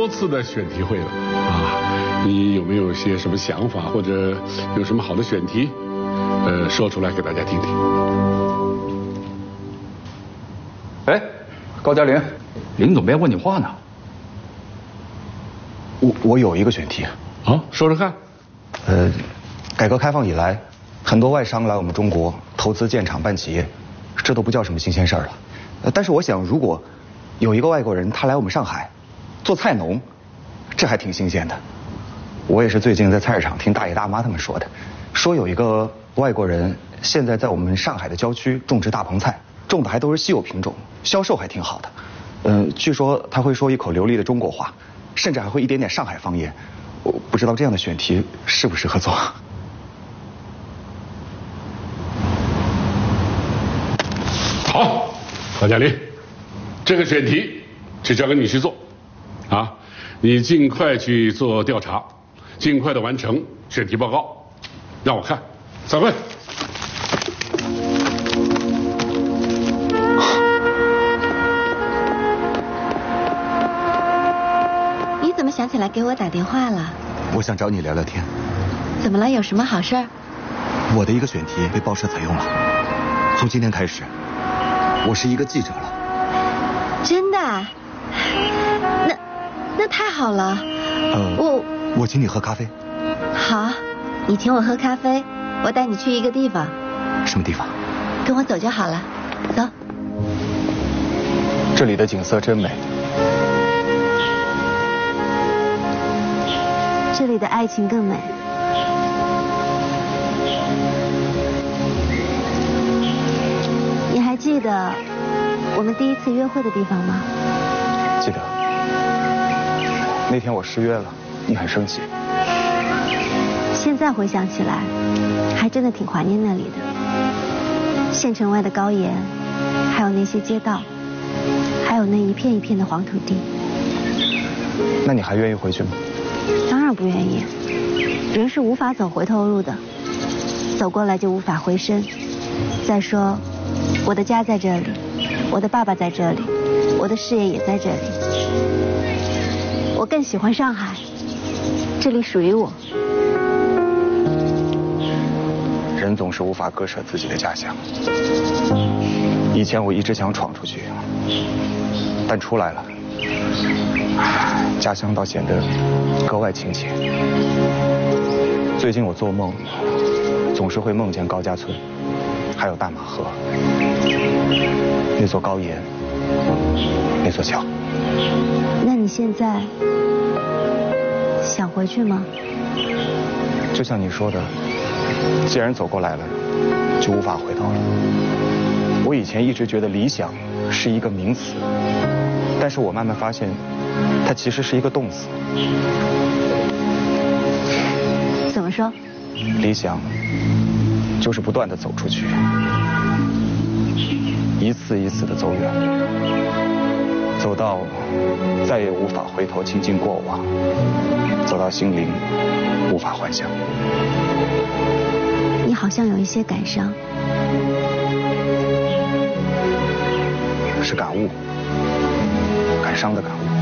多次的选题会了啊，你有没有些什么想法，或者有什么好的选题，说出来给大家听听。 哎，高加林，林总编问你话呢。 我有一个选题。 好，说说看。 改革开放以来，很多外商来我们中国投资建厂办企业，这都不叫什么新鲜事儿了。但是我想，如果有一个外国人他来我们上海做菜农，这还挺新鲜的。我也是最近在菜市场听大爷大妈他们说的，说有一个外国人现在在我们上海的郊区种植大棚菜，种的还都是稀有品种，销售还挺好的。据说他会说一口流利的中国话，甚至还会一点点上海方言。我不知道这样的选题适不适合做。 好，高加林，这个选题就交给你去做，啊，你尽快去做调查，尽快的完成选题报告，让我看。散会。 你怎么想起来给我打电话了？ 我想找你聊聊天。 怎么了？有什么好事儿？ 我的一个选题被报社采用了，从今天开始，我是一个记者了。 真的？那太好了。 我请你喝咖啡。 好，你请我喝咖啡，我带你去一个地方。 什么地方？ 跟我走就好了，走。 这里的景色真美。 这里的爱情更美。你还记得我们第一次约会的地方吗？ 记得。那天我失约了，你很生气。 现在回想起来，还真的挺怀念那里的。县城外的高岩，还有那些街道，还有那一片一片的黄土地。 那你还愿意回去吗？ 当然不愿意，人是无法走回头路的，走过来就无法回身。再说，我的家在这里，我的爸爸在这里，我的事业也在这里。我更喜欢上海，这里属于我。 人总是无法割舍自己的家乡。以前我一直想闯出去，但出来了，家乡倒显得格外亲切。最近我做梦，总是会梦见高家村，还有大马河，那座高岩，那座桥。 那你现在想回去吗？ 就像你说的，既然走过来了，就无法回头了。我以前一直觉得理想是一个名词，但是我慢慢发现，它其实是一个动词。 怎么说？ 理想就是不断地走出去，一次一次地走远，走到再也无法回头亲近过往，走到心灵无法幻想。 你好像有一些感伤。 是感悟，感伤的感悟。